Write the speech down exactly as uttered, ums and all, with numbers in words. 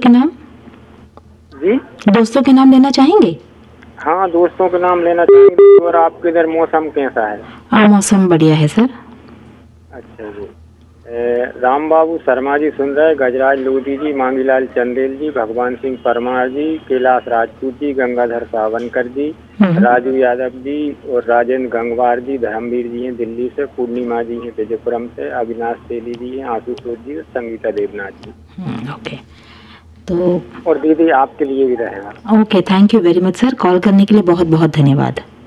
के नाम? जी दोस्तों के नाम लेना चाहेंगे? हाँ, दोस्तों के नाम लेना चाहेंगे। और आपके इधर मौसम कैसा है? हाँ, मौसम बढ़िया है सर। अच्छा जी। राम बाबू शर्मा जी सुन रहे, गजराज लोधी जी, मांगीलाल चंदेल जी, भगवान सिंह परमार जी, कैलाश राजपूत जी, गंगाधर सावनकर जी, राजू यादव जी और राजेंद्र गंगवार जी, धर्मवीर जी हैं दिल्ली से, पूर्णिमा जी हैं विजयपुरम से, अविनाश तेली जी हैं, आशुतोष जी और संगीता देवनाथ जी। ओके, तो और दीदी आपके लिए भी रहेगा। Okay, thank you very much sir. Call करने के लिए बहुत बहुत धन्यवाद।